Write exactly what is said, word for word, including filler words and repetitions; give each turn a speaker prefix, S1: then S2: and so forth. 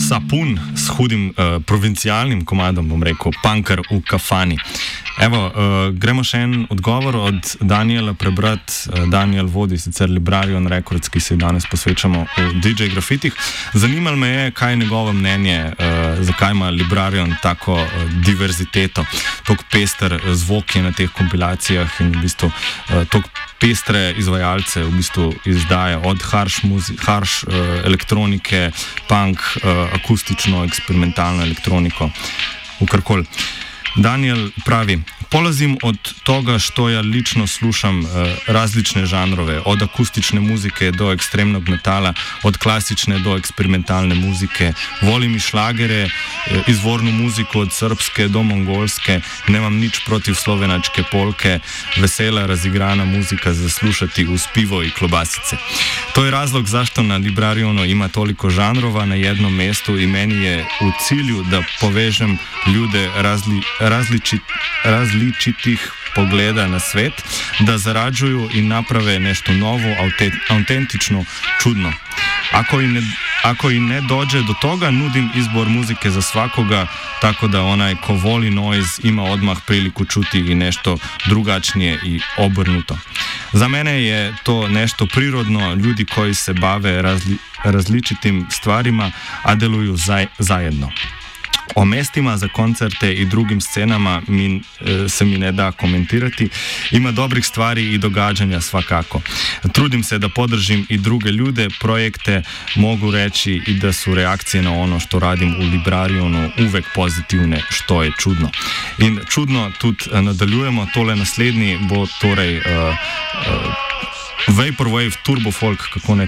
S1: Sapun s hudim uh, provincialnim komadom, bom rekel, Punkar v kafani. Evo, uh, gremo še en odgovor od Daniela prebrati. Uh, Daniel vodi sicer Librarion Records, ki se danes posvečamo v D J grafitih. Zanimalo me je, kaj je njegovo mnenje, uh, zakaj ima Librarion tako uh, diverziteto, toliko pester zvok je na teh kompilacijah in v bistvu uh, toliko pestre izvajalce v bistvu izdaja od harsh, muzi- harsh uh, elektronike, punk, uh, akustično, eksperimentalno elektroniko, v karkoli. Daniel pravi, polazim od toga što ja lično slušam e, različne žanrove, od akustične muzike do ekstremnog metala, od klasične do eksperimentalne muzike, volim i šlagere, e, izvornu muziku od srpske do mongolske, nemam nič protiv slovenačke polke, vesela, razigrana muzika za slušati uz pivo i klobasice. To je razlog zašto na Librarionu ima toliko žanrova na jednom mjestu i meni je u cilju da povežem ljude razli, različit, različitih pogleda na svet, da zarađuju i naprave nešto novo, autentično, čudno. Ako i, ne, ako i ne dođe do toga, nudim izbor muzike za svakoga, tako da onaj ko voli noise ima odmah priliku čuti i nešto drugačnije i obrnuto. Za mene je to nešto prirodno, ljudi koji se bave razli, različitim stvarima, a deluju zaj, zajedno. O mestima za koncerte i drugim scenama mi, e, se mi ne da komentirati. Ima dobrih stvari i događanja svakako. Trudim se da podržim i druge ljude, projekte, mogu reći i da su reakcije na ono što radim u Librarionu uvek pozitivne, što je čudno. In čudno tudi nadaljujemo, tole naslednji bo torej uh, uh, Vaporwave Turbo Folk, kako ne